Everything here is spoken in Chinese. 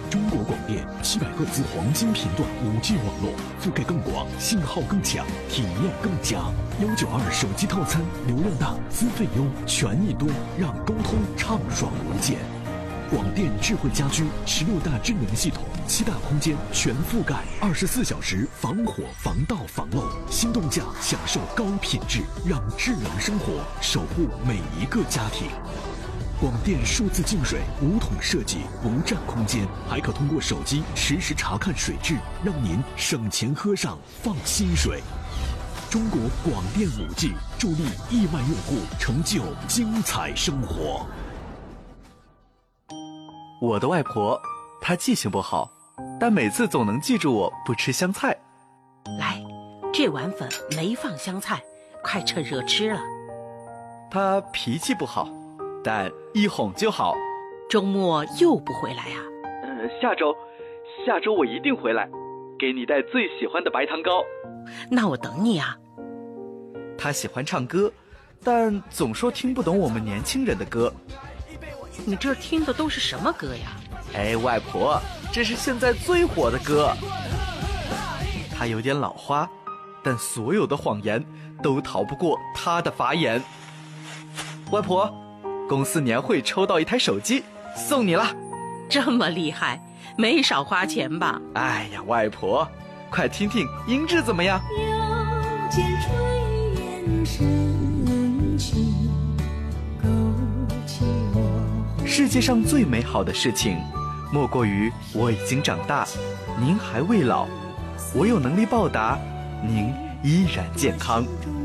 中国广电700赫兹黄金频段5G 网络，覆盖更广，信号更强，体验更佳。192手机套餐，流量大，资费优，权益多，让沟通畅爽无间。广电智慧家居16大智能系统，7大空间全覆盖，24小时防火防盗防漏，心动价享受高品质，让智能生活守护每一个家庭。广电数字净水5桶设计，不占空间，还可通过手机实时查看水质，让您省钱喝上放心水。中国广电5G助力亿万用户成就精彩生活。 我的外婆，她记性不好，但每次总能记住我不吃香菜。 来，这碗粉没放香菜，快趁热吃了。 她脾气不好，但一哄就好。 周末又不回来啊？ 下周我一定回来，给你带最喜欢的白糖糕。 那我等你啊。 她喜欢唱歌，但总说听不懂我们年轻人的歌。 你这听的都是什么歌呀？ 哎，外婆，这是现在最火的歌。她有点老花，但所有的谎言都逃不过她的法眼。外婆，公司年会抽到一台手机，送你了。 这么厉害，没少花钱吧？ 哎呀，外婆，快听听音质怎么样？ 又见炊烟升起，勾起我。 世界上最美好的事情，莫过于我已经长大，您还未老，我有能力报答，您依然健康。